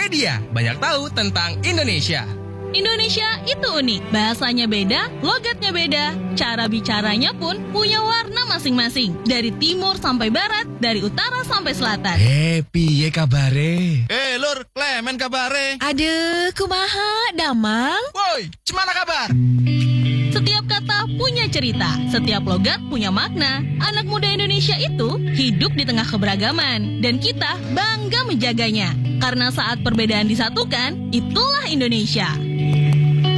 Gramedia, banyak tahu tentang Indonesia. Indonesia itu unik, bahasanya beda, logatnya beda, cara bicaranya pun punya warna masing-masing. Dari timur sampai barat, dari utara sampai selatan. Piye kabare? Lur, Klemen kabare. Aduh, kumaha, Damang? Woi, cemana kabar? Setiap kata punya cerita, setiap logat punya makna. Anak muda Indonesia itu hidup di tengah keberagaman, dan kita bangga menjaganya. Karena saat perbedaan disatukan, itulah Indonesia.